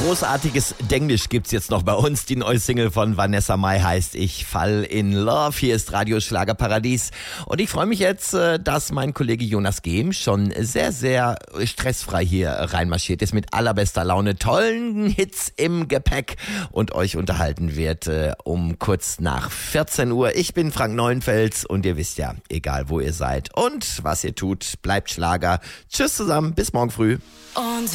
Großartiges Denglisch gibt's jetzt noch bei uns. Die neue Single von Vanessa Mai heißt Ich fall in Love. Hier ist Radio Schlagerparadies. Und ich freue mich jetzt, dass mein Kollege Jonas Gehm schon sehr, sehr stressfrei hier reinmarschiert ist mit allerbester Laune, tollen Hits im Gepäck und euch unterhalten wird um kurz nach 14 Uhr. Ich bin Frank Neuenfels und ihr wisst ja, egal wo ihr seid und was ihr tut, bleibt Schlager. Tschüss zusammen, bis morgen früh. Und